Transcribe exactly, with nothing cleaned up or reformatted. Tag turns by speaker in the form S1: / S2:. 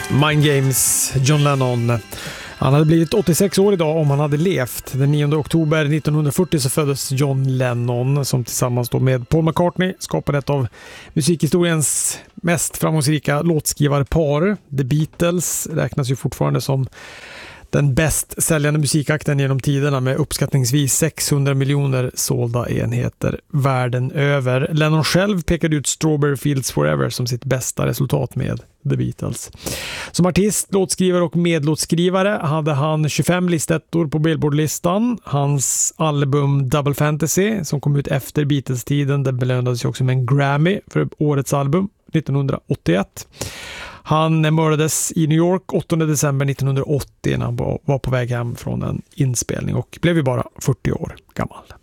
S1: Mind Games, John Lennon. Han hade blivit åttiosex år idag om han hade levt. Den nionde oktober nittonhundrafyrtio så föddes John Lennon som tillsammans då med Paul McCartney skapade ett av musikhistoriens mest framgångsrika låtskrivarpar. The Beatles räknas ju fortfarande som den bäst säljande musikakten genom tiderna med uppskattningsvis sexhundra miljoner sålda enheter världen över. Lennon själv pekade ut Strawberry Fields Forever som sitt bästa resultat med The Beatles. Som artist, låtskrivare och medlåtskrivare hade han tjugofem listettor på Billboard-listan. Hans album Double Fantasy som kom ut efter Beatles-tiden, det belönades ju också med en Grammy för årets album nittonhundraåttioett. Han mördades i New York åttonde december nittonhundraåttio när han var på väg hem från en inspelning och blev ju bara fyrtio år gammal.